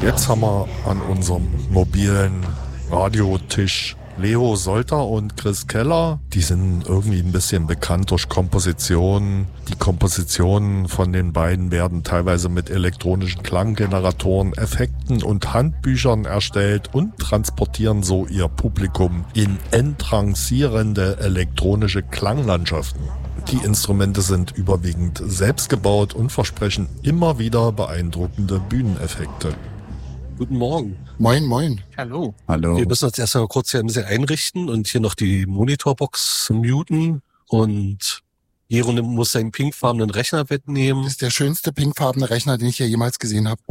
Jetzt haben wir an unserem mobilen Radiotisch Leo Solter und Chris Keller. Die sind irgendwie ein bisschen bekannt durch Kompositionen. Die Kompositionen von den beiden werden teilweise mit elektronischen Klanggeneratoren, Effekten und Handbüchern erstellt und transportieren so ihr Publikum in entrancierende elektronische Klanglandschaften. Die Instrumente sind überwiegend selbst gebaut und versprechen immer wieder beeindruckende Bühneneffekte. Guten Morgen. Moin, moin. Hallo. Hallo. Wir müssen uns erst mal kurz hier ein bisschen einrichten und hier noch die Monitorbox muten. Und Jero muss seinen pinkfarbenen Rechner mitnehmen. Das ist der schönste pinkfarbene Rechner, den ich hier jemals gesehen habe.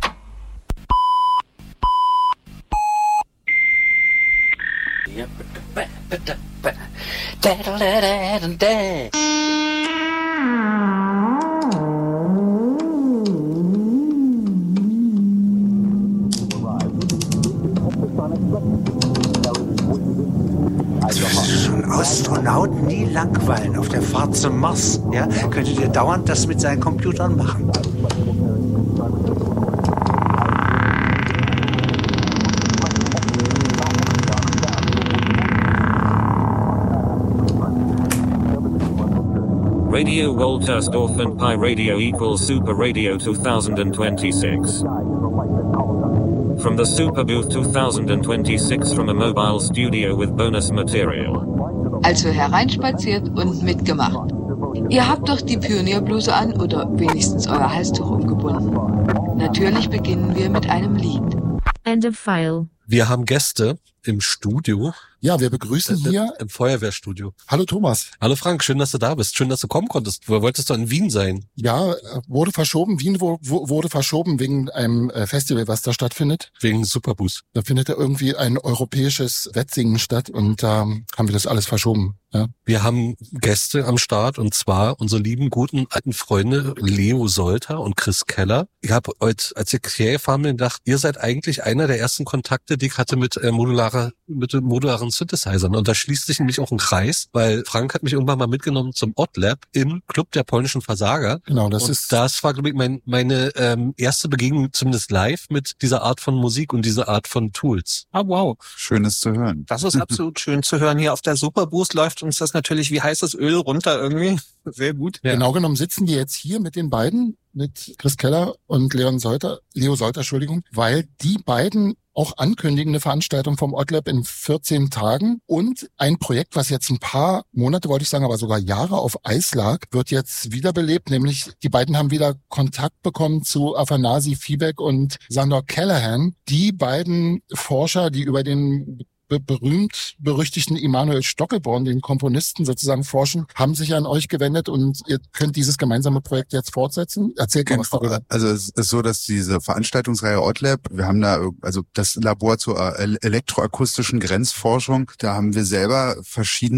Schon Astronauten nie langweilen auf der Fahrt zum Mars. Ja? Könntet ihr dauernd das mit seinen Computern machen? Radio Woltersdorf and Pi Radio equals Super Radio 2026. From the Super Booth 2026 from a mobile studio with bonus material. Also hereinspaziert und mitgemacht. Ihr habt doch die Pionierbluse an oder wenigstens euer Halstuch umgebunden. Natürlich beginnen wir mit einem Lied. End of file. Wir haben Gäste im Studio. Ja, wir begrüßen hier... Im Feuerwehrstudio. Hallo Thomas. Hallo Frank, schön, dass du da bist. Schön, dass du kommen konntest. Du wolltest doch in Wien sein. Ja, wurde verschoben. Wien wurde verschoben wegen einem Festival, was da stattfindet. Wegen Superboost. Da findet ja irgendwie ein europäisches Wettsingen statt und da haben wir das alles verschoben. Ja. Wir haben Gäste am Start und zwar unsere lieben, guten, alten Freunde Leo Solter und Chris Keller. Ich habe heute, als ich hierher gefahren bin, gedacht, ihr seid eigentlich einer der ersten Kontakte, die ich hatte mit modularen Synthesizern. Und da schließt sich nämlich auch ein Kreis, weil Frank hat mich irgendwann mal mitgenommen zum Odd-Lab im Club der polnischen Versager. Genau, das war, glaube ich, meine erste Begegnung, zumindest live, mit dieser Art von Musik und dieser Art von Tools. Ah, wow. Schönes zu hören. Das ist absolut schön zu hören. Hier auf der Superboost läuft uns das natürlich wie heißes Öl runter irgendwie. Sehr gut. Ja. Genau genommen sitzen wir jetzt hier mit den beiden, mit Chris Keller und Leo Solter, weil die beiden auch ankündigen eine Veranstaltung vom Odd-Lab in 14 Tagen und ein Projekt, was jetzt ein paar Monate, wollte ich sagen, aber sogar Jahre auf Eis lag, wird jetzt wiederbelebt, nämlich die beiden haben wieder Kontakt bekommen zu Afanasi Fibek und Sandor Callahan, die beiden Forscher, die über den berühmt-berüchtigten Immanuel Stockelborn, den Komponisten sozusagen forschen, haben sich an euch gewendet und ihr könnt dieses gemeinsame Projekt jetzt fortsetzen. Erzählt mal was darüber. Also es ist so, dass diese Veranstaltungsreihe Odd-Lab, wir haben da also das Labor zur elektroakustischen Grenzforschung, da haben wir selber verschiedene